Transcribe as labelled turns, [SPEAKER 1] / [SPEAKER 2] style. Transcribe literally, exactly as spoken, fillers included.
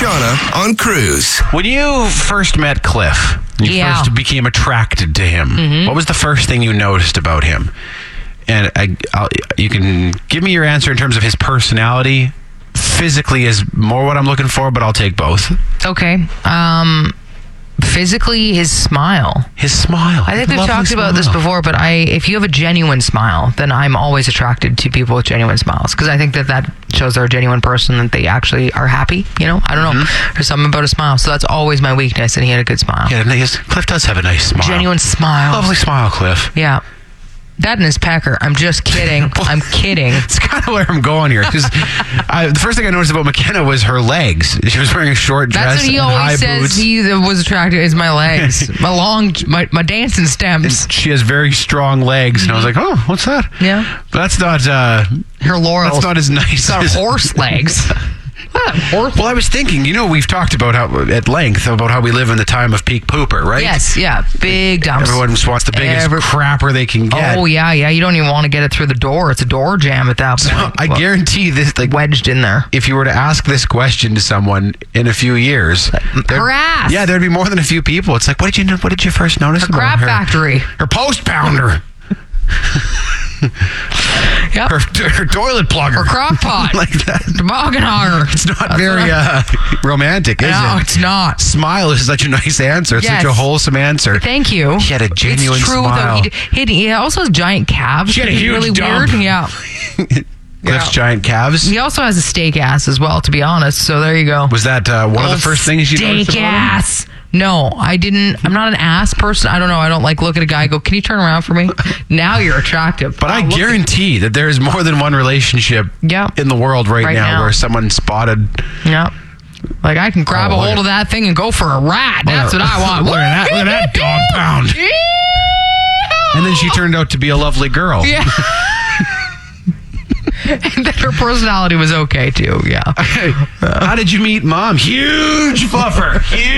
[SPEAKER 1] Shauna on Cruise.
[SPEAKER 2] When you first met Cliff, you
[SPEAKER 3] Yeah.
[SPEAKER 2] first became attracted to him,
[SPEAKER 3] Mm-hmm.
[SPEAKER 2] what was the first thing you noticed about him? And I, I'll, you can give me your answer in terms of his personality. Physically is more what I'm looking for, but I'll take both.
[SPEAKER 3] Okay. Um, physically, his smile.
[SPEAKER 2] His smile.
[SPEAKER 3] I think we've
[SPEAKER 2] Lovely
[SPEAKER 3] talked about this
[SPEAKER 2] smile.
[SPEAKER 3] before, but I, if you have a genuine smile, then I'm always attracted to people with genuine smiles because I think that that shows they're a genuine person, that they actually are happy. You know, I don't know.
[SPEAKER 2] Mm-hmm.
[SPEAKER 3] There's something about a smile, so that's always my weakness. And he had a good smile.
[SPEAKER 2] Yeah, he has- Cliff does have a nice smile.
[SPEAKER 3] Genuine smile.
[SPEAKER 2] Lovely smile, Cliff.
[SPEAKER 3] Yeah. That and his pecker. I'm just kidding. I'm kidding.
[SPEAKER 2] It's kind of where I'm going here because the first thing I noticed about McKenna was her legs. She was wearing a short dress
[SPEAKER 3] That's what he
[SPEAKER 2] and high
[SPEAKER 3] always says.
[SPEAKER 2] boots.
[SPEAKER 3] He was attracted is my legs, my long, my, my dancing stems.
[SPEAKER 2] She has very strong legs, and I was like, "Oh, what's that?"
[SPEAKER 3] Yeah.
[SPEAKER 2] But that's not. Uh,
[SPEAKER 3] Her laurels.
[SPEAKER 2] that's not as nice.
[SPEAKER 3] She's got
[SPEAKER 2] as-
[SPEAKER 3] horse legs. What? Horse.
[SPEAKER 2] Well, I was thinking, you know, we've talked about how at length about how we live in the time of peak pooper, right?
[SPEAKER 3] Yes. Yeah. Big dumps.
[SPEAKER 2] Everyone just wants the biggest
[SPEAKER 3] Every-
[SPEAKER 2] crapper they can get.
[SPEAKER 3] Oh yeah, yeah. You don't even want to get it through the door. It's a door jam at that point.
[SPEAKER 2] I
[SPEAKER 3] Well,
[SPEAKER 2] guarantee this, like,
[SPEAKER 3] wedged in there.
[SPEAKER 2] if you were to ask this question to someone in a few years, there-
[SPEAKER 3] Her ass.
[SPEAKER 2] yeah, there'd be more than a few people. It's like, what did you know? What did you first notice
[SPEAKER 3] Her
[SPEAKER 2] about
[SPEAKER 3] crab
[SPEAKER 2] her?
[SPEAKER 3] factory.
[SPEAKER 2] Her post pounder.
[SPEAKER 3] Yep.
[SPEAKER 2] Her, her toilet plugger.
[SPEAKER 3] Her crock pot.
[SPEAKER 2] like that.
[SPEAKER 3] Toboggan hogger.
[SPEAKER 2] It's not very uh, romantic, is
[SPEAKER 3] No,
[SPEAKER 2] it?
[SPEAKER 3] it's not.
[SPEAKER 2] Smile is such a nice answer. It's
[SPEAKER 3] Yes.
[SPEAKER 2] such a wholesome answer.
[SPEAKER 3] Thank you.
[SPEAKER 2] He had a genuine
[SPEAKER 3] it's true,
[SPEAKER 2] smile.
[SPEAKER 3] Though. He, he, he also has giant calves.
[SPEAKER 2] She had a
[SPEAKER 3] which is
[SPEAKER 2] huge
[SPEAKER 3] really
[SPEAKER 2] dump.
[SPEAKER 3] weird. Yeah.
[SPEAKER 2] Cliff's
[SPEAKER 3] Yeah.
[SPEAKER 2] giant calves.
[SPEAKER 3] He also has a steak ass as well, to be honest. So there you go.
[SPEAKER 2] Was that uh, one of the
[SPEAKER 3] Old
[SPEAKER 2] first things you noticed
[SPEAKER 3] steak
[SPEAKER 2] about him?
[SPEAKER 3] ass. No, I didn't. I'm not an ass person. I don't know. I don't like look at a guy and go, can you turn around for me? Now you're attractive.
[SPEAKER 2] But I
[SPEAKER 3] Wow, look at-
[SPEAKER 2] guarantee that there is more than one relationship
[SPEAKER 3] Yeah.
[SPEAKER 2] in the world right,
[SPEAKER 3] Right
[SPEAKER 2] now,
[SPEAKER 3] now.
[SPEAKER 2] where someone spotted.
[SPEAKER 3] Yeah. Like I can grab
[SPEAKER 2] Oh,
[SPEAKER 3] a
[SPEAKER 2] look
[SPEAKER 3] hold
[SPEAKER 2] at-
[SPEAKER 3] of that thing and go for a rat. That's what I want.
[SPEAKER 2] Look at that! Look at that dog pound. And then she turned out to be a lovely girl.
[SPEAKER 3] Yeah. And then her personality was okay too. Yeah.
[SPEAKER 2] How did you meet Mom? Huge fluffer. Huge.